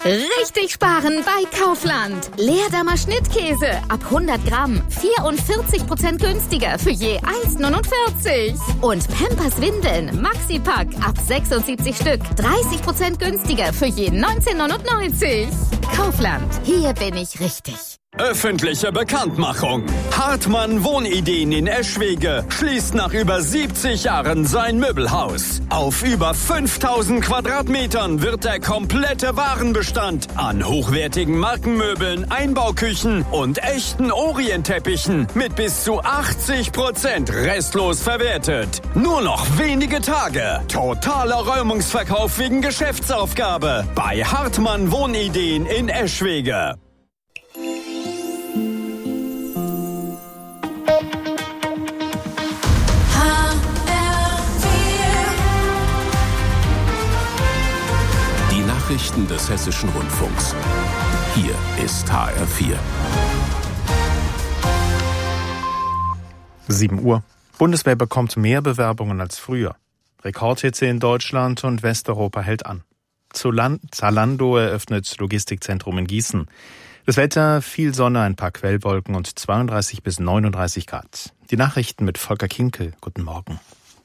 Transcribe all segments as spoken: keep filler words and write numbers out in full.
Richtig sparen bei Kaufland. Leerdammer Schnittkäse ab hundert Gramm. vierundvierzig Prozent günstiger für je eins neunundvierzig. Und Pampers Windeln Maxi-Pack ab sechsundsiebzig Stück. dreißig Prozent günstiger für je neunzehn neunundneunzig. Kaufland. Hier bin ich richtig. Öffentliche Bekanntmachung. Hartmann Wohnideen in Eschwege schließt nach über siebzig Jahren sein Möbelhaus. Auf über fünftausend Quadratmetern wird der komplette Warenbestand an hochwertigen Markenmöbeln, Einbauküchen und echten Orientteppichen mit bis zu achtzig Prozent restlos verwertet. Nur noch wenige Tage. Totaler Räumungsverkauf wegen Geschäftsaufgabe bei Hartmann Wohnideen in Eschwege. Nachrichten des Hessischen Rundfunks. Hier ist H R vier. sieben Uhr. Bundeswehr bekommt mehr Bewerbungen als früher. Rekordhitze in Deutschland und Westeuropa hält an. Zalando eröffnet Logistikzentrum in Gießen. Das Wetter, viel Sonne, ein paar Quellwolken und zweiunddreißig bis neununddreißig Grad. Die Nachrichten mit Volker Kinkel. Guten Morgen.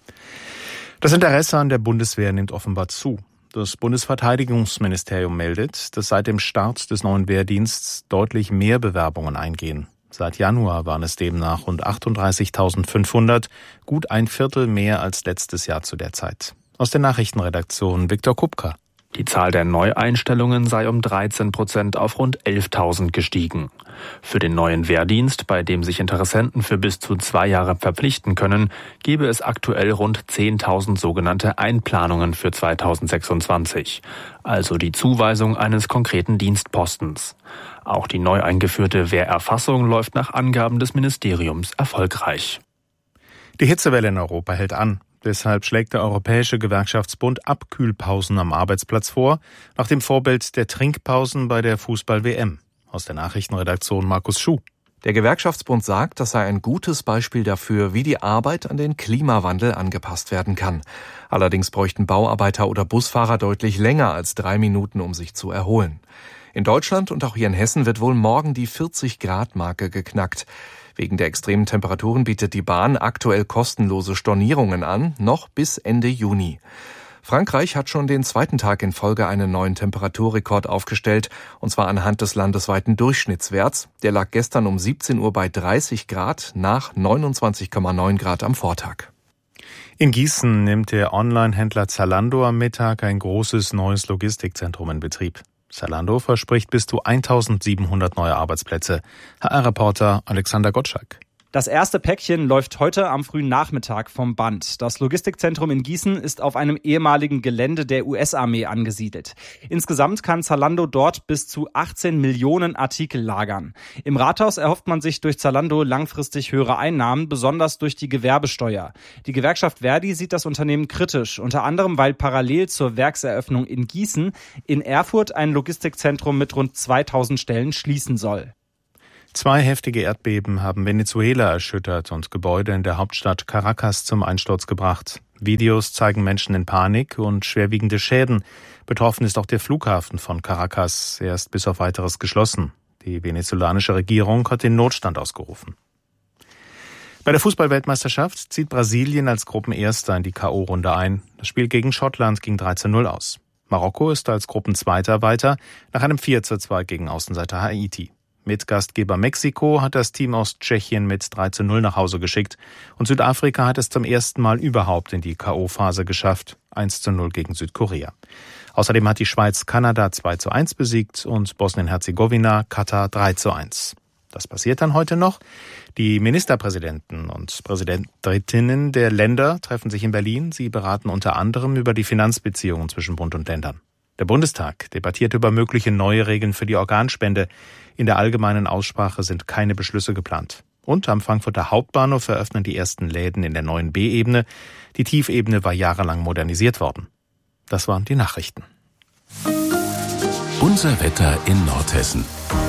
Das Interesse an der Bundeswehr nimmt offenbar zu. Das Bundesverteidigungsministerium meldet, dass seit dem Start des neuen Wehrdienstes deutlich mehr Bewerbungen eingehen. Seit Januar waren es demnach rund achtunddreißigtausendfünfhundert, gut ein Viertel mehr als letztes Jahr zu der Zeit. Aus der Nachrichtenredaktion Viktor Kupka. Die Zahl der Neueinstellungen sei um dreizehn Prozent auf rund elftausend gestiegen. Für den neuen Wehrdienst, bei dem sich Interessenten für bis zu zwei Jahre verpflichten können, gebe es aktuell rund zehntausend sogenannte Einplanungen für zweitausendsechsundzwanzig, also die Zuweisung eines konkreten Dienstpostens. Auch die neu eingeführte Wehrerfassung läuft nach Angaben des Ministeriums erfolgreich. Die Hitzewelle in Europa hält an. Deshalb schlägt der Europäische Gewerkschaftsbund Abkühlpausen am Arbeitsplatz vor, nach dem Vorbild der Trinkpausen bei der Fußball-W M. Aus der Nachrichtenredaktion Markus Schuh. Der Gewerkschaftsbund sagt, das sei ein gutes Beispiel dafür, wie die Arbeit an den Klimawandel angepasst werden kann. Allerdings bräuchten Bauarbeiter oder Busfahrer deutlich länger als drei Minuten, um sich zu erholen. In Deutschland und auch hier in Hessen wird wohl morgen die vierzig-Grad-Marke geknackt. Wegen der extremen Temperaturen bietet die Bahn aktuell kostenlose Stornierungen an, noch bis Ende Juni. Frankreich hat schon den zweiten Tag in Folge einen neuen Temperaturrekord aufgestellt, und zwar anhand des landesweiten Durchschnittswerts. Der lag gestern um siebzehn Uhr bei dreißig Grad, nach neunundzwanzig Komma neun Grad am Vortag. In Gießen nimmt der Online-Händler Zalando am Mittag ein großes neues Logistikzentrum in Betrieb. Zalando verspricht bis zu eintausendsiebenhundert neue Arbeitsplätze. H R-Reporter Alexander Gottschalk. Das erste Päckchen läuft heute am frühen Nachmittag vom Band. Das Logistikzentrum in Gießen ist auf einem ehemaligen Gelände der U S-Armee angesiedelt. Insgesamt kann Zalando dort bis zu achtzehn Millionen Artikel lagern. Im Rathaus erhofft man sich durch Zalando langfristig höhere Einnahmen, besonders durch die Gewerbesteuer. Die Gewerkschaft Verdi sieht das Unternehmen kritisch, unter anderem weil parallel zur Werkseröffnung in Gießen in Erfurt ein Logistikzentrum mit rund zweitausend Stellen schließen soll. Zwei heftige Erdbeben haben Venezuela erschüttert und Gebäude in der Hauptstadt Caracas zum Einsturz gebracht. Videos zeigen Menschen in Panik und schwerwiegende Schäden. Betroffen ist auch der Flughafen von Caracas. Er ist bis auf Weiteres geschlossen. Die venezolanische Regierung hat den Notstand ausgerufen. Bei der Fußball-Weltmeisterschaft zieht Brasilien als Gruppenerster in die K O-Runde ein. Das Spiel gegen Schottland ging drei zu null aus. Marokko ist als Gruppenzweiter weiter nach einem vier zu zwei gegen Außenseiter Haiti. Mitgastgeber Mexiko hat das Team aus Tschechien mit drei zu null nach Hause geschickt und Südafrika hat es zum ersten Mal überhaupt in die K O-Phase geschafft, eins zu null gegen Südkorea. Außerdem hat die Schweiz Kanada zwei zu eins besiegt und Bosnien-Herzegowina Katar drei zu eins. Das passiert dann heute noch. Die Ministerpräsidenten und Präsidentinnen der Länder treffen sich in Berlin. Sie beraten unter anderem über die Finanzbeziehungen zwischen Bund und Ländern. Der Bundestag debattiert über mögliche neue Regeln für die Organspende. In der allgemeinen Aussprache sind keine Beschlüsse geplant. Und am Frankfurter Hauptbahnhof eröffnen die ersten Läden in der neuen B-Ebene. Die Tiefebene war jahrelang modernisiert worden. Das waren die Nachrichten. Unser Wetter in Nordhessen.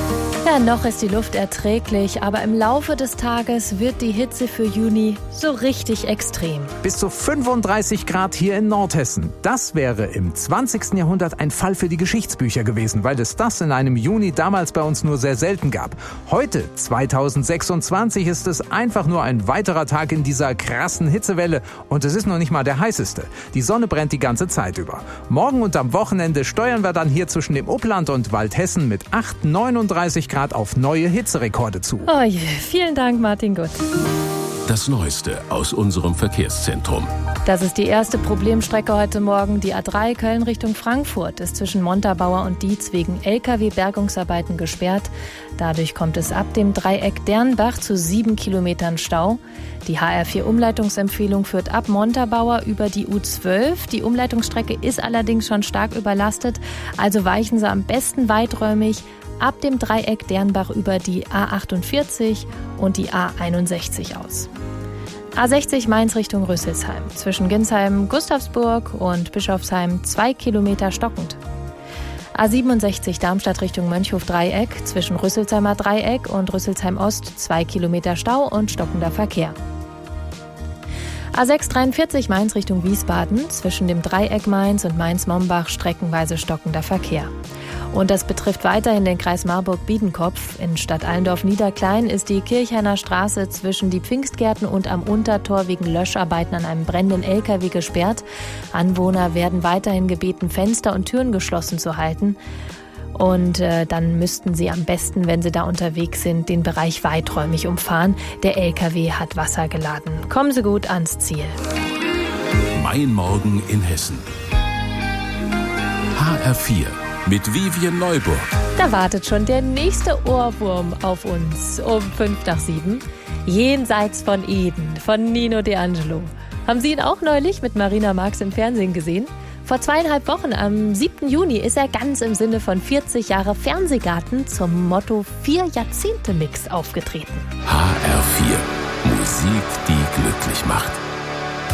Ja, noch ist die Luft erträglich, aber im Laufe des Tages wird die Hitze für Juni so richtig extrem. Bis zu fünfunddreißig Grad hier in Nordhessen. Das wäre im zwanzigsten Jahrhundert ein Fall für die Geschichtsbücher gewesen, weil es das in einem Juni damals bei uns nur sehr selten gab. Heute, zweitausendsechsundzwanzig, ist es einfach nur ein weiterer Tag in dieser krassen Hitzewelle und es ist noch nicht mal der heißeste. Die Sonne brennt die ganze Zeit über. Morgen und am Wochenende steuern wir dann hier zwischen dem Upland und Waldhessen mit acht, neununddreißig Grad auf neue Hitzerekorde zu. Oh je, vielen Dank, Martin Gutt. Das Neueste aus unserem Verkehrszentrum. Das ist die erste Problemstrecke heute Morgen. Die A drei Köln Richtung Frankfurt ist zwischen Montabaur und Dietz wegen L K W-Bergungsarbeiten gesperrt. Dadurch kommt es ab dem Dreieck Dernbach zu sieben Kilometern Stau. Die H R vier Umleitungsempfehlung führt ab Montabaur über die U zwölf. Die Umleitungsstrecke ist allerdings schon stark überlastet, also weichen Sie am besten weiträumig ab dem Dreieck Dernbach über die A achtundvierzig und die A einundsechzig aus. A sechzig Mainz Richtung Rüsselsheim. Zwischen Ginsheim, Gustavsburg und Bischofsheim zwei Kilometer stockend. A siebenundsechzig Darmstadt Richtung Mönchhof-Dreieck. Zwischen Rüsselsheimer Dreieck und Rüsselsheim Ost zwei Kilometer Stau und stockender Verkehr. A sechs dreiundvierzig Mainz Richtung Wiesbaden. Zwischen dem Dreieck Mainz und Mainz-Mombach streckenweise stockender Verkehr. Und das betrifft weiterhin den Kreis Marburg-Biedenkopf. In Stadt Allendorf-Niederklein ist die Kirchhainer Straße zwischen die Pfingstgärten und am Untertor wegen Löscharbeiten an einem brennenden L K W gesperrt. Anwohner werden weiterhin gebeten, Fenster und Türen geschlossen zu halten. Und äh, dann müssten sie am besten, wenn sie da unterwegs sind, den Bereich weiträumig umfahren. Der L K W hat Wasser geladen. Kommen Sie gut ans Ziel. Mein Morgen in Hessen. H R vier. Mit Vivian Neuburg. Da wartet schon der nächste Ohrwurm auf uns um fünf nach sieben. Jenseits von Eden von Nino D'Angelo. Haben Sie ihn auch neulich mit Marina Marx im Fernsehen gesehen? Vor zweieinhalb Wochen, am siebten Juni, ist er ganz im Sinne von vierzig Jahre Fernsehgarten zum Motto vier Jahrzehnte Mix aufgetreten. H R vier.